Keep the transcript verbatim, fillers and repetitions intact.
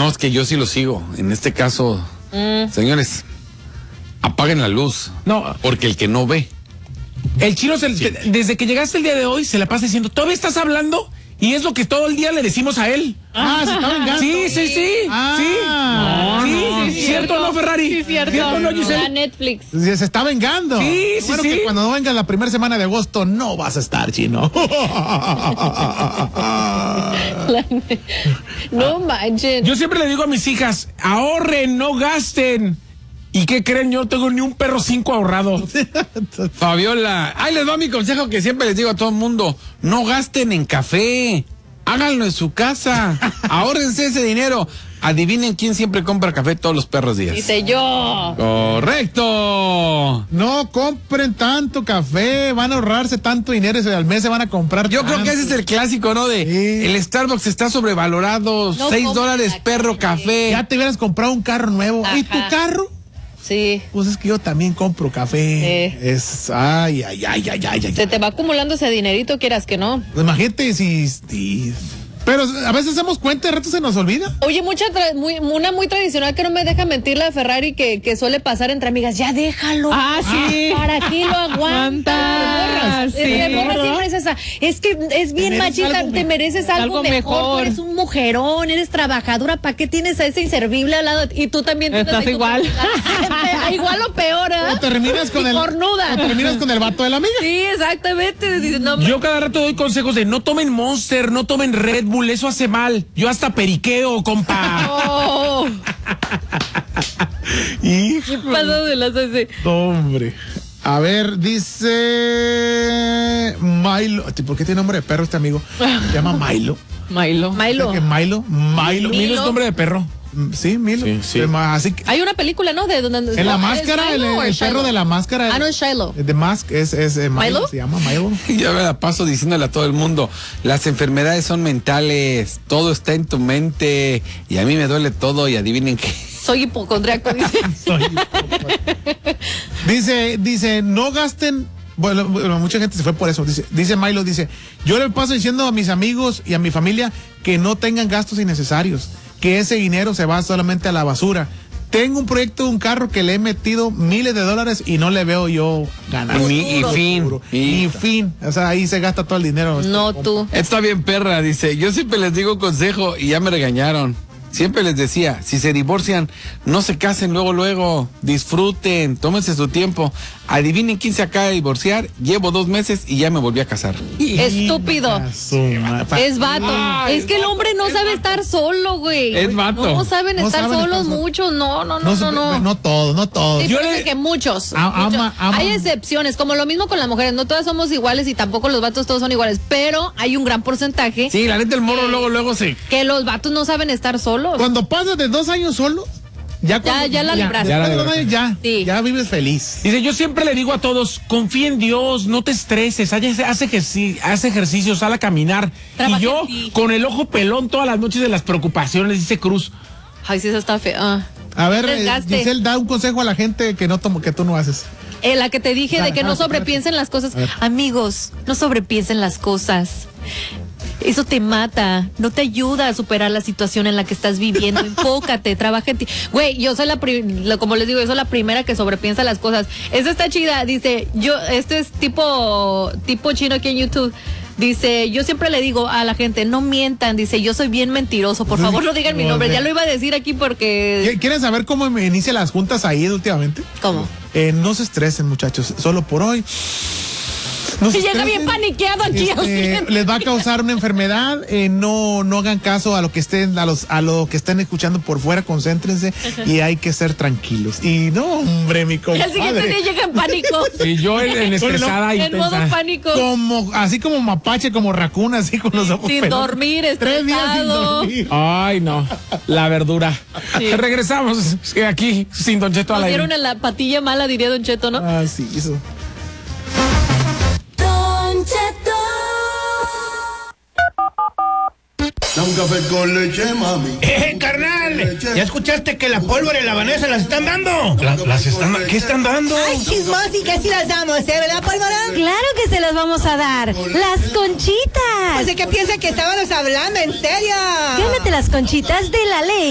No, es que yo sí lo sigo. En este caso, mm. señores, apaguen la luz. No. Porque el que no ve. El chino, se, sí. te, desde que llegaste el día de hoy, se la pasa diciendo, ¿todavía estás hablando? Y es lo que todo el día le decimos a él. Ah, se está vengando. Sí, sí, sí. Ah, sí. No, sí, no, sí, sí, ¿cierto o no, Ferrari? Sí, cierto. ¿Cierto o no, Giselle? La Netflix. Se está vengando. Sí, sí, bueno, sí. que cuando no venga la primera semana de agosto, no vas a estar, chino. No manchen. Yo siempre le digo a mis hijas, ahorren, no gasten. ¿Y qué creen? Yo no tengo ni un perro cinco ahorrado. Fabiola, ahí les va mi consejo que siempre les digo a todo el mundo. No gasten en café. Háganlo en su casa. Ahórrense ese dinero. Adivinen quién siempre compra café todos los perros días. Dice yo. Correcto. No compren tanto café. Van a ahorrarse tanto dinero y al mes se van a comprar Yo tanto. creo que ese es el clásico, ¿no? De sí. El Starbucks está sobrevalorado. No seis dólares perro café. Ya te hubieras comprado un carro nuevo. Ajá. ¿Y tu carro? Sí. Pues es que yo también compro café. Sí. Es, ay, ay, ay, ay, ay, ay. Se te va acumulando ese dinerito, quieras que no. Pues imagínate si, si... Pero a veces hacemos cuenta, de rato se nos olvida. Oye, mucha tra muy, una muy tradicional que no me deja mentir la Ferrari que, que suele pasar entre amigas. Ya déjalo. Ah, sí. ¿Para qué lo aguantas? Sí, eh, siempre es esa. Es que es bien machita, te mereces algo, algo mejor. mejor. Tú eres un mujerón, eres trabajadora. ¿Para qué tienes a ese inservible al lado? Y tú también. Estás igual. Igual o peor, ¿eh? O terminas con y el. cornuda. O terminas con el vato de la amiga. Sí, exactamente. Dices, no, yo cada rato doy consejos de no tomen Monster, no tomen Red Bull, eso hace mal. Yo hasta periqueo, compa. Oh. Hijo. ¿Qué pasó de las ese? Hombre. A ver, dice Milo. ¿Por qué tiene nombre de perro este amigo? Se llama Milo. Milo. Milo. ¿Qué Milo? Milo. Milo es nombre de perro. Sí, Milo. Sí, sí. Así que, hay una película, ¿no? De donde en la máscara, el, el perro de la máscara. Ah, no, es Shiloh. De Mask es, es eh, Milo, ¿Milo? Se llama Milo. Yo me la paso diciéndole a todo el mundo, las enfermedades son mentales, todo está en tu mente y a mí me duele todo y adivinen qué. Soy hipocondriaco, dice. Soy hipocondriaco. dice, dice, no gasten. Bueno, bueno, mucha gente se fue por eso. Dice, dice Milo, dice, yo le paso diciendo a mis amigos y a mi familia que no tengan gastos innecesarios, que ese dinero se va solamente a la basura. Tengo un proyecto de un carro que le he metido miles de dólares y no le veo yo ganar. Ni, y fin. Ni fin. O sea, ahí se gasta todo el dinero. No tú. Está bien, perra, dice, yo siempre les digo consejo y ya me regañaron. Siempre les decía, si se divorcian, no se casen luego, luego, disfruten, tómense su tiempo. Adivinen quién se acaba de divorciar, llevo dos meses y ya me volví a casar. Estúpido. Es vato. Ay, es que el hombre no sabe estar solo, güey. Es vato. No saben no estar saben solos estar muchos, no, no, no, no. No, no, no todos, no todos. Sí, yo le... que muchos. A, muchos. Ama, ama. Hay excepciones, como lo mismo con las mujeres, no todas somos iguales y tampoco los vatos todos son iguales, pero hay un gran porcentaje. Sí, la neta el morro luego, luego se... Que los vatos no saben estar solos. Cuando pasas de dos años solo, ya, cuando, ya, ya la libraste. Ya, ya, la ya, sí. ya vives feliz. Dice, yo siempre le digo a todos, confía en Dios, no te estreses, haz, haz, ejerci haz ejercicio, sal a caminar. Trabaja y yo, con el ojo pelón todas las noches de las preocupaciones, dice Cruz. Ay, sí, eso está feo. Ah. A ver, eh, Giselle, da un consejo a la gente que no tomo, que tú no haces. Eh, la que te dije ah, de que ah, no sobrepiensen las cosas. Amigos, no sobrepiensen las cosas. Eso te mata, no te ayuda a superar la situación en la que estás viviendo. Enfócate, trabaja en ti. Güey, yo soy la, como les digo, yo soy la primera que sobrepiensa las cosas. Esa está chida, dice, yo, este es tipo, tipo chino aquí en YouTube. Dice, yo siempre le digo a la gente, no mientan, dice, yo soy bien mentiroso, por favor no digan mi nombre, ya lo iba a decir aquí porque... ¿Quieren saber cómo me inicia las juntas ahí últimamente? ¿Cómo? Eh, no se estresen, muchachos, solo por hoy. No se llega bien paniqueado aquí. Este, les va a causar una enfermedad, eh, no, no hagan caso a lo que estén, a los, a lo que estén escuchando por fuera, concéntrense y hay que ser tranquilos. Y no, hombre, mi compadre. El siguiente día llega en pánico. Y yo en, en estresada en modo pánico. Como, así como mapache, como racuna, así con los ojos sin pelos. dormir, estresado. Tres días sin dormir. Ay, no, la verdura. Sí. Regresamos aquí sin Don Cheto al aire. Nos dieron la patilla mala, diría Don Cheto, ¿no? Ah, sí, eso. Un café con leche, mami. ¡Eh, carnal! Leche. ¿Ya escuchaste que la pólvora y la Vanessa las están dando? La, las están, ¿Qué están dando? ¡Ay, chismosi, que sí las damos, eh, verdad, pólvora? ¡Claro que se las vamos a dar! ¡Las conchitas! Pues de qué piensa que estábamos hablando, en serio. Gánate las conchitas de la ley.